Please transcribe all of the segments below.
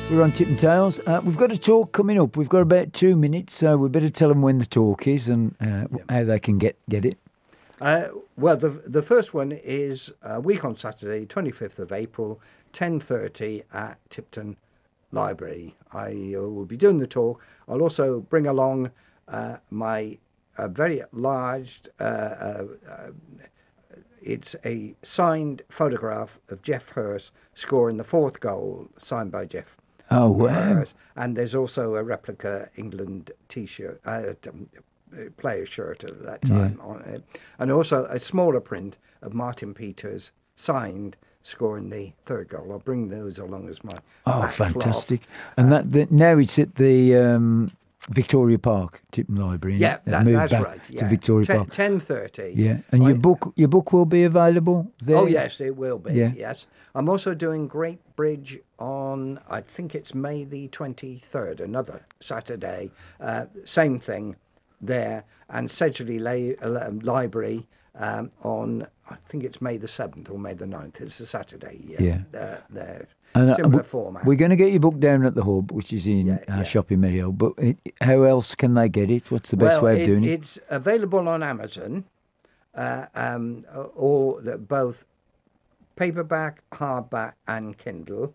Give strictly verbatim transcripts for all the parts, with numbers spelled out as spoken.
We're on Tip and Tails. Uh, we've got a talk coming up. We've got about two minutes, so we better tell them when the talk is and uh, Yeah. how they can get, get it. Uh, well, the the first one is a week on Saturday, twenty-fifth of April, ten thirty at Tipton Library. I uh, will be doing the talk. I'll also bring along uh, my uh, very large, uh, uh, uh, it's a signed photograph of Jeff Hurst scoring the fourth goal, signed by Jeff. Oh, wow. Hurst. And there's also a replica England T-shirt, uh, player shirt at that time on it, and also a smaller print of Martin Peters signed scoring the third goal. I'll bring those along as my Oh, back fantastic. cloth. And that the, now it's at the um, Victoria Park, Tipton Library. isn't Yeah, it? They've that, moved that's back right. to Yeah. Victoria Ten, Park. ten thirty. Yeah, and your book your book will be available there? Oh yes, it will be. Yeah. Yes, I'm also doing Great Bridge on, I think it's May the twenty-third, another Saturday. Uh, same thing there, and Sedgley La- uh, Library um, on, I think it's May the seventh or May the ninth. It's a Saturday. Yeah. Yeah. Uh, there. And, uh, Similar we- format. We're going to get your book down at the Hub, which is in Yeah, uh, yeah. shop in Meadow. But it, how else can they get it? What's the best well, way of it- doing it? It's available on Amazon, uh, um, or the, both paperback, hardback, and Kindle.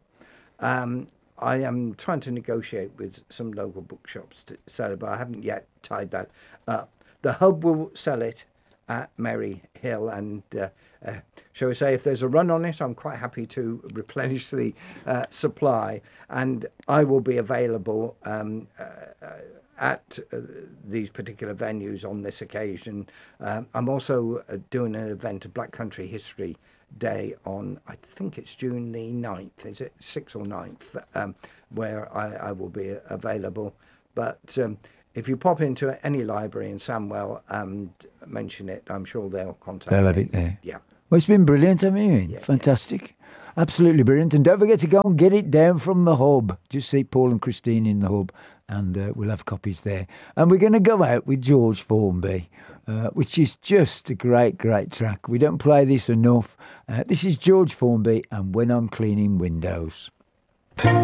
Um, I am trying to negotiate with some local bookshops to sell it, but I haven't yet tied that up. The Hub will sell it at Merry Hill, and uh, uh, shall we say, if there's a run on it, I'm quite happy to replenish the uh, supply, and I will be available um, uh, uh, at uh, these particular venues on this occasion. Um, I'm also uh, doing an event, a Black Country History Day on, I think it's June the ninth, is it sixth or ninth, um, where I, I will be available. But um, if you pop into any library in Samwell and mention it, I'm sure they'll contact They'll have me. it there. Yeah. Well, it's been brilliant, haven't you? Ian? Yeah, Fantastic. Absolutely brilliant. And don't forget to go and get it down from the Hub. Just see Paul and Christine in the Hub, and uh, we'll have copies there. And we're going to go out with George Formby, uh, which is just a great, great track. We don't play this enough. Uh, this is George Formby and When I'm Cleaning Windows.